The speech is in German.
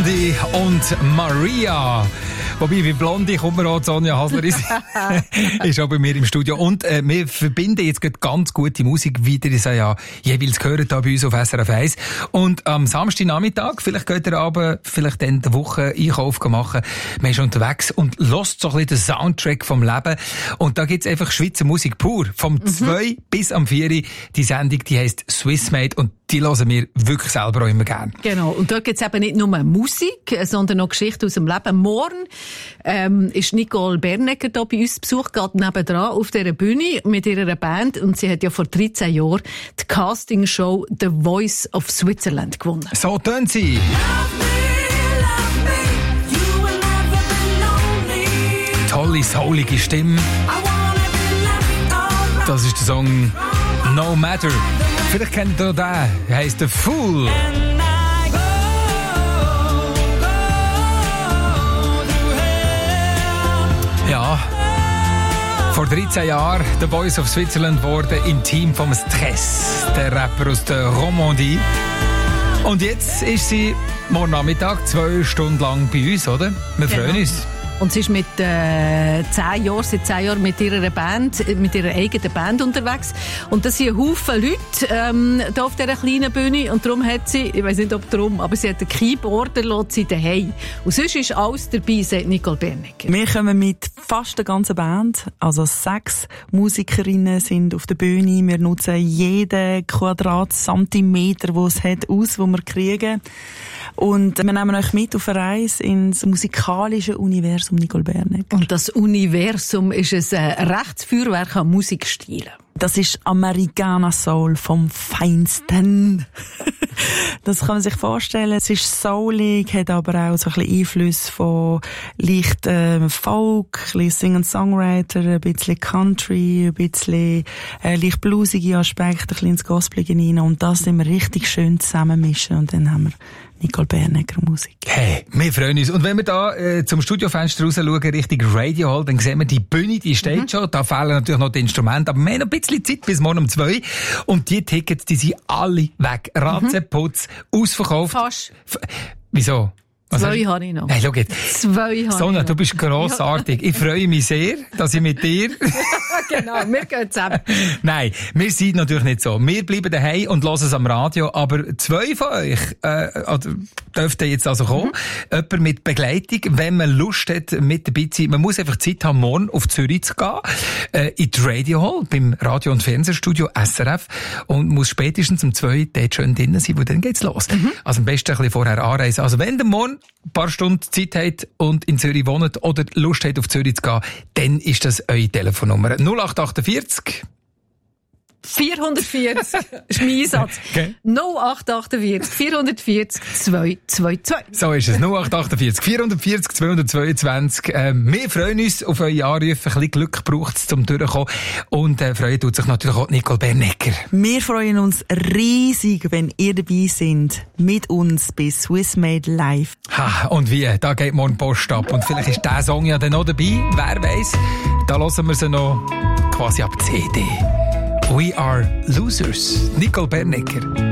Blondie und Maria. Wobei, wie Blondie kommt mir auch Sonja Hasler ist auch bei mir im Studio. Und wir verbinden jetzt ganz gute Musik wieder. Das ja jeweils gehört da bei uns auf SRF 1. Und am Samstagnachmittag, vielleicht geht ihr aber vielleicht dann die Woche Einkauf machen. Man ist unterwegs und hört so ein bisschen den Soundtrack vom Leben. Und da gibt's einfach Schweizer Musik pur. Vom 2 bis am 4. Die Sendung, die heisst Swissmade und die hören wir wirklich selber auch immer gerne. Genau. Und dort gibt's eben nicht nur Musik, sondern auch Geschichten aus dem Leben. Morgen ist Nicole Bernegger da bei uns Besuch, geht nebendran auf dieser Bühne mit ihrer Band. Und sie hat ja vor 13 Jahren die Castingshow The Voice of Switzerland gewonnen. So tönt sie. Tolle, soulige Stimme. Das ist der Song No Matter. Vielleicht kennt ihr den. Er heisst The Fool. Ja. Vor 13 Jahren The Voice of Switzerland wurde im Team vom Stress, der Rapper aus der Romandie. Und jetzt ist sie morgen Nachmittag 2 Stunden lang bei uns, oder? Wir freuen uns. Und sie ist seit 10 Jahren mit ihrer Band, mit ihrer eigenen Band unterwegs. Und das sind ein Haufen Leute hier auf dieser kleinen Bühne. Und darum hat sie, ich weiss nicht ob darum, aber sie hat einen Keyboarder, lässt sie daheim. Und sonst ist alles dabei, sagt Nicole Bernegger. Wir kommen mit fast der ganzen Band. Also 6 Musikerinnen sind auf der Bühne. Wir nutzen jeden Quadratzentimeter, den es hat, aus, den wir kriegen. Und wir nehmen euch mit auf eine Reise ins musikalische Universum Nicole Bernegger. Und das Universum ist ein Rechtsfeuerwerk an Musikstilen. Das ist Americana Soul vom Feinsten. Das kann man sich vorstellen. Es ist soulig, hat aber auch so ein bisschen Einfluss von leicht Folk, ein bisschen Sing-and-Songwriter, ein bisschen Country, ein bisschen leicht bluesige Aspekte, ein bisschen ins Gospelige hinein. Und das sind wir richtig schön zusammenmischen. Und dann haben wir Nicole Bernegger Musik. Hey, wir freuen uns. Und wenn wir da zum Studiofenster raus schauen, Richtung Radio Hall, dann sehen wir die Bühne, die steht schon. Da fehlen natürlich noch die Instrumente, aber wir haben noch ein bisschen Zeit bis morgen um 2. Und die Tickets, die sind alle weg. Ratzeputz, ausverkauft. Fast. Wieso? 2 habe ich noch. Hey, schau jetzt. 2 habe Sonja, du bist grossartig. Ich freue mich sehr, dass ich mit dir... Genau, wir gehen zusammen. Nein, wir sind natürlich nicht so. Wir bleiben daheim und hören es am Radio, aber 2 von euch dürften jetzt also kommen. Jemand mit Begleitung, wenn man Lust hat, mit dabei zu sein. Man muss einfach Zeit haben, morgen auf Zürich zu gehen, in die Radio Hall, beim Radio- und Fernsehstudio SRF und muss spätestens um 2 dort schön drinnen sein, wo dann geht's los. Also am besten ein bisschen vorher anreisen. Also wenn der morgen ein paar Stunden Zeit hat und in Zürich wohnt oder Lust hat, auf Zürich zu gehen, dann ist das eure Telefonnummer. 0848 440 ist mein Einsatz. Okay. 0848 440 222. So ist es. 0848 440 222. Wir freuen uns auf eure Anrufe. Ein bisschen Glück braucht es, zum Durchkommen. Und freuen tut sich natürlich auch Nicole Bernegger. Wir freuen uns riesig, wenn ihr dabei seid. Mit uns bei Swissmade Live. Ha, und wie? Da geht morgen Post ab. Und vielleicht ist der Song ja dann noch dabei. Wer weiss? Da hören wir sie noch quasi ab CD. We are losers. Nicole Bernegger.